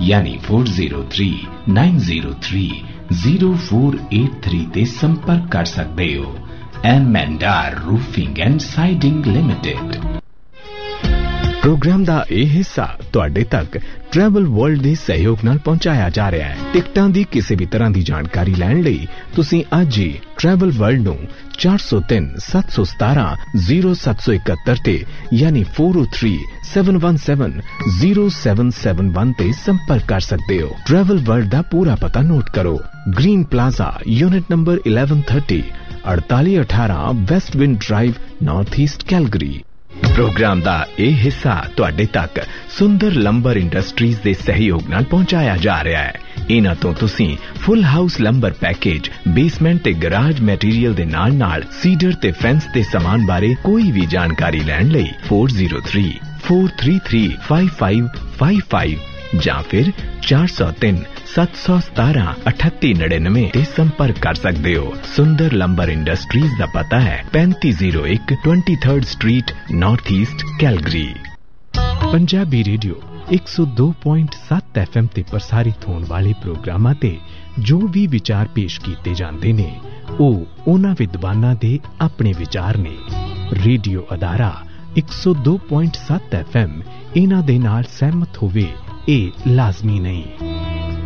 यानी 4039030483 ਤੇ ਸੰਪਰਕ ਕਰ ਸਕਦੇ ਹੋ। M&R Roofing and Siding Limited। Programme का यह हिस्सा तुहाडे तक ट्रैवल वर्ल्ड के सहयोग नाल पहुंचाया जा रहा है। टिकटां की किसी भी तरह की जानकारी लैण लई तुसीं अज ही ट्रैवल वर्ल्ड नूं 403 717 0771 ते यानी 4037170771 ते संपर्क कर सकते हो। ट्रैवल वर्ल्ड का पूरा पता नोट करो। Green plaza unit number 1130 4818 west wind drive north east Calgary. Programme का यह हिस्सा तुहाडे तक सुंदर लंबर इंडस्ट्रीज के सहयोग नाल पहुंचाया जा रहा है। इन्हां तों तुसीं full house lumbar package, basement ते गराज मैटीरियल दे नाल नाल सीडर ते फेंस दे सामान बारे कोई भी जानकारी लैण लई 403 433 5555 ਜਾਂ फिर 403 717 3899 ਤੇ संपर्क कर सकते हो। सुंदर लंबर इंडस्ट्रीज का पता है 3501 23rd street north east Calgary. Punjabi radio 102.7 FM ते प्रसारित होने वाले प्रोग्रामां ते जो भी विचार पेश किए जाते ने ਉਹ ਉਹਨਾਂ विद्वानां दे अपने विचार ने। रेडियो अदारा 102.7 FM इन्हां दे नाल सहमत होवे ਇਹ ਲਾਜ਼ਮੀ ਨਹੀਂ।